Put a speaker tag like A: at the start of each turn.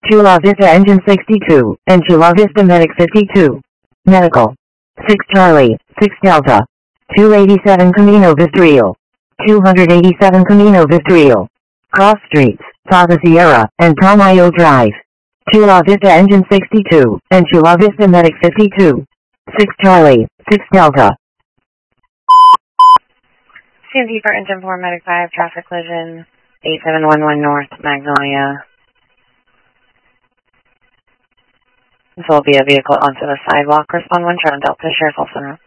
A: Chula Vista Engine 62, and Chula Vista Medic 52. Medical. 6 Charlie, 6 Delta. 287 Camino Vestril. 287 Camino Vestril. Cross Streets, Plaza Sierra, and Palmayo Drive. Chula Vista Engine 62, and Chula Vista Medic 52. 6 Charlie, 6 Delta.
B: CMP for Engine 4 Medic 5, traffic collision, 8711 North, Magnolia. This will be a vehicle onto the sidewalk. Respond 1 Charlie Delta, Sheriff Center.